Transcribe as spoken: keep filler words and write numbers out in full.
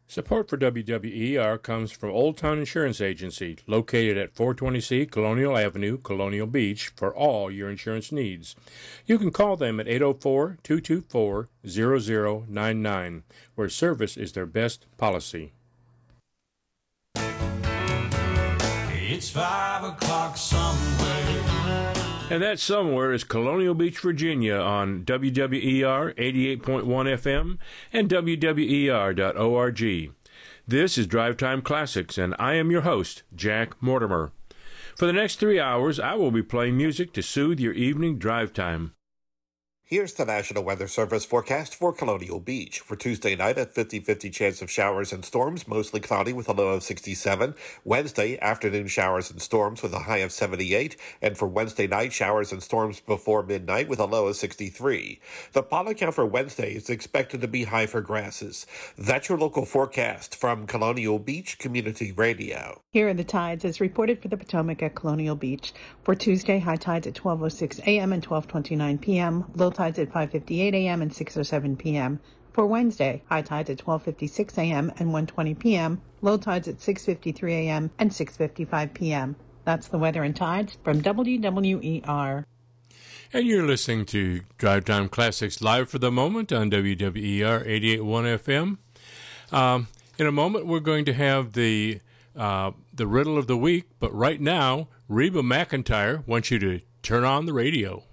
Support for W W E R comes from Old Town Insurance Agency, located at four twenty C Colonial Avenue, Colonial Beach, for all your insurance needs. You can call them at eight oh four, two two four, zero zero nine nine, where service is their best policy. It's five o'clock somewhere. And that somewhere is Colonial Beach, Virginia on W W E R eighty-eight point one F M and W W E R dot org. This is Drive Time Classics, and I am your host, Jack Mortimer. For the next three hours, I will be playing music to soothe your evening drive time. Here's the National Weather Service forecast for Colonial Beach. For Tuesday night, a fifty-fifty chance of showers and storms, mostly cloudy with a low of sixty-seven. Wednesday, afternoon showers and storms with a high of seventy-eight. And for Wednesday night, showers and storms before midnight with a low of sixty-three. The pollen count for Wednesday is expected to be high for grasses. That's your local forecast from Colonial Beach Community Radio. Here are the tides as reported for the Potomac at Colonial Beach. For Tuesday, high tides at twelve oh six a.m. and twelve twenty-nine p.m., low tides at five fifty-eight a.m. and six oh seven p.m. For Wednesday, high tides at twelve fifty-six a.m. and one twenty p.m., low tides at six fifty-three a.m. and six fifty-five p.m. That's the weather and tides from W W E R. And you're listening to Drive Time Classics live for the moment on W W E R eighty-eight point one F M. Um, in a moment, we're going to have the uh, the riddle of the week, but right now, Reba McEntire wants you to turn on the radio.